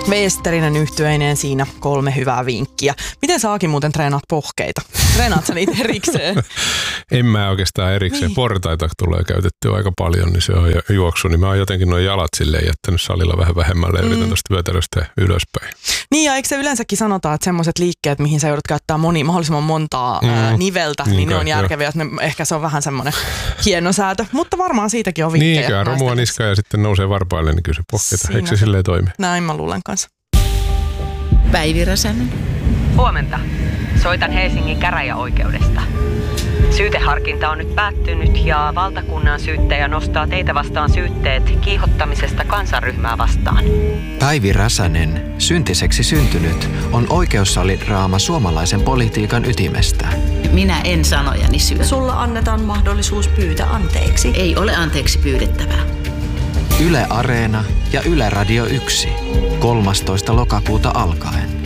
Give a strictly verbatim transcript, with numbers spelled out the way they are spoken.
Veesterinen yhtyeineen siinä kolme hyvää vinkkiä. Miten sä Aki muuten treenaat pohkeita? Treenaat sä niitä erikseen? En mä oikeastaan erikseen. Niin. Portaita tulee käytettyä aika paljon, niin se on juoksu. Niin mä oon jotenkin nuo jalat silleen jättänyt salilla vähän vähemmälle ja mm. yritän tuosta vyötäröstä ylöspäin. Niin ja eikö se yleensäkin sanota, että semmoiset liikkeet, mihin sä joudut käyttää moni, mahdollisimman montaa mm. ää, niveltä, niin, niin ne on järkeviä. Ne, ehkä se on vähän semmoinen hieno säätö, mutta varmaan siitäkin on vinkkejä. Niin ikään, romua niskaan ja sitten nousee varpaille, niin kyllä se pohkeita. Eikö se silleen toimi? Näin mä luulen kanssa. Päivi Räsänen. Huomenta. Soitan Helsingin käräjäoikeudesta. Syyteharkinta on nyt päättynyt ja valtakunnan syyttäjä nostaa teitä vastaan syytteet kiihottamisesta kansanryhmää vastaan. Päivi Räsänen, syntiseksi syntynyt, on oikeussalidraama suomalaisen politiikan ytimestä. Minä en sanojani syö. Sulla annetaan mahdollisuus pyytää anteeksi. Ei ole anteeksi pyydettävää. Yle Areena ja Yle Radio yksi. kolmastoista lokakuuta alkaen.